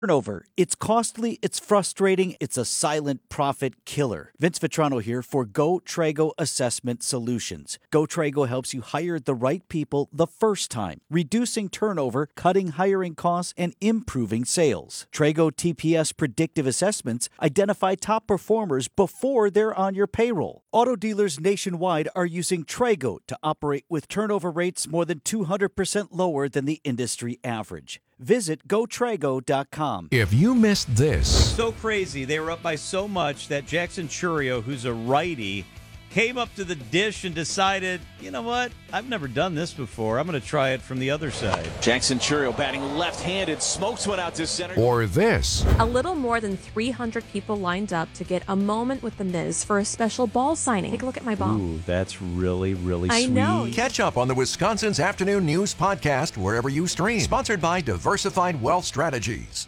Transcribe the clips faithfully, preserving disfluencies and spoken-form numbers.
Turnover. It's costly, it's frustrating, it's a silent profit killer. Vince Vitrano here for Go Trago Assessment Solutions. Go Trago helps you hire the right people the first time, reducing turnover, cutting hiring costs, and improving sales. Trago T P S predictive assessments identify top performers before they're on your payroll. Auto dealers nationwide are using Trago to operate with turnover rates more than two hundred percent lower than the industry average. Visit go trago dot com. If you missed this. So crazy. They were up by so much that Jackson Churio, who's a righty, came up to the dish and decided, you know what? I've never done this before. I'm going to try it from the other side. Jackson Churio batting left-handed, smokes one out to center. Or this. A little more than three hundred people lined up to get a moment with The Miz for a special ball signing. Take a look at my ball. Ooh, that's really, really I sweet. know. Catch up on the Wisconsin's Afternoon News podcast wherever you stream. Sponsored by Diversified Wealth Strategies.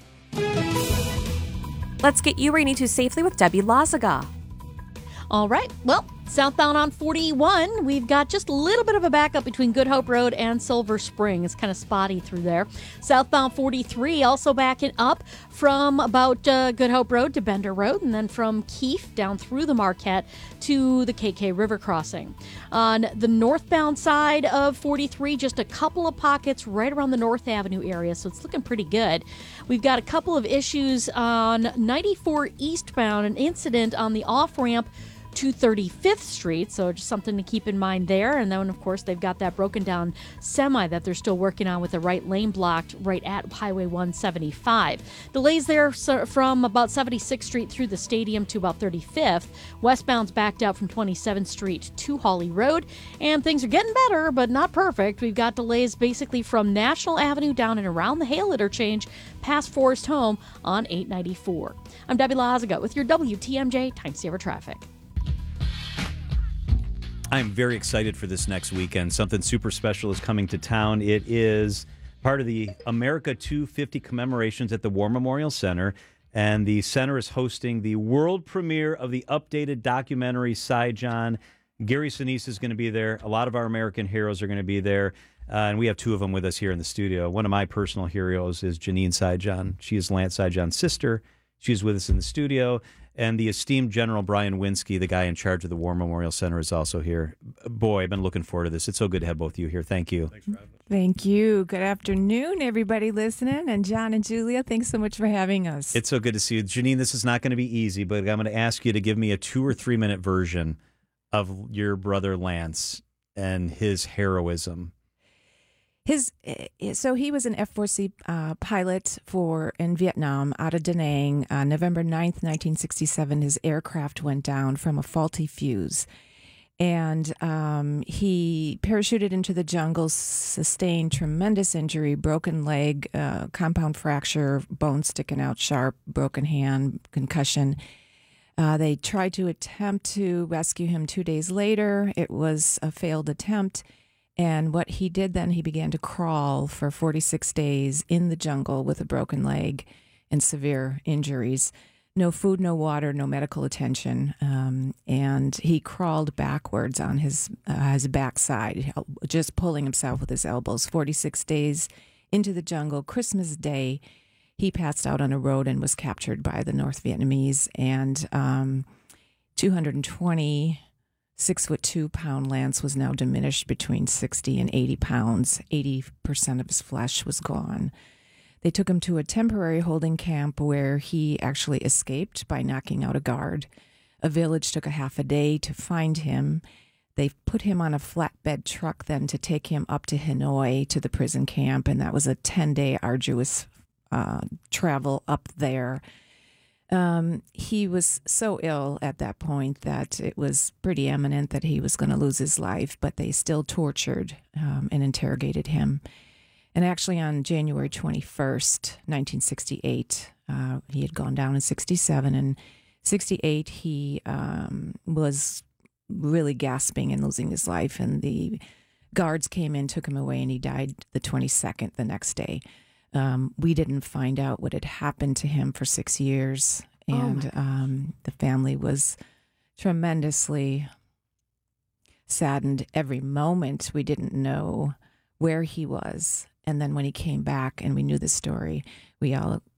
Let's get you where you need to safely with Debbie Lazaga. All right. Well, southbound on forty-one, we've got just a little bit of a backup between Good Hope Road and Silver Spring. It's kind of spotty through there. Southbound forty-three also backing up from about uh, Good Hope Road to Bender Road, and then from Keefe down through the Marquette to the K K River crossing. On the northbound side of forty-three, just a couple of pockets right around the North Avenue area, so it's looking pretty good. We've got a couple of issues on ninety-four eastbound, an incident on the off-ramp to thirty-fifth Street, so just something to keep in mind there. And then, of course, they've got that broken down semi that they're still working on with the right lane blocked right at Highway one seventy-five. Delays there from about seventy-sixth Street through the stadium to about thirty-fifth. Westbound's backed out from twenty-seventh Street to Hawley Road, and things are getting better, but not perfect. We've got delays basically from National Avenue down and around the Hale interchange past Forest Home on eight ninety-four. I'm Debbie Lazaga with your W T M J Time Saver Traffic. I'm very excited for this next weekend. Something super special is coming to town. It is part of the America two fifty commemorations at the War Memorial Center, and the center is hosting the world premiere of the updated documentary Saigon. Gary Sinise is going to be there. A lot of our American heroes are going to be there, uh, and we have two of them with us here in the studio. One of my personal heroes is Janine Saigon. She is Lance Saigon's sister. She's with us in the studio. And the esteemed General Brian Winsky, the guy in charge of the War Memorial Center, is also here. Boy, I've been looking forward to this. It's so good to have both of you here. Thank you. Thanks for having us. Thank you. Good afternoon, everybody listening. And John and Julia, thanks so much for having us. It's so good to see you. Janine, this is not going to be easy, but I'm going to ask you to give me a two- or three-minute version of your brother Lance and his heroism. His so he was an F four C uh, pilot for in Vietnam out of Da Nang. Uh, November ninth, nineteen sixty-seven, his aircraft went down from a faulty fuse. And um, he parachuted into the jungle, sustained tremendous injury, broken leg, uh, compound fracture, bone sticking out sharp, broken hand, concussion. Uh, they tried to attempt to rescue him two days later. It was a failed attempt. And what he did then, he began to crawl for forty-six days in the jungle with a broken leg and severe injuries. No food, no water, no medical attention. Um, and he crawled backwards on his, uh, his backside, just pulling himself with his elbows. forty-six days into the jungle. Christmas Day, he passed out on a road and was captured by the North Vietnamese. And um, two hundred twenty... Six foot two pound Lance was now diminished between sixty and eighty pounds. eighty percent of his flesh was gone. They took him to a temporary holding camp where he actually escaped by knocking out a guard. A village took a half a day to find him. They put him on a flatbed truck then to take him up to Hanoi to the prison camp, and that was a ten-day arduous uh, travel up there. Um, he was so ill at that point that it was pretty eminent that he was going to lose his life, but they still tortured um, and interrogated him. And actually on January twenty-first, nineteen sixty-eight, uh, he had gone down in sixty-seven, and sixty-eight he um, was really gasping and losing his life, and the guards came in, took him away, and he died the twenty-second the next day. Um, we didn't find out what had happened to him for six years, and oh um, the family was tremendously saddened every moment. We didn't know where he was, and then when he came back and we knew the story, we all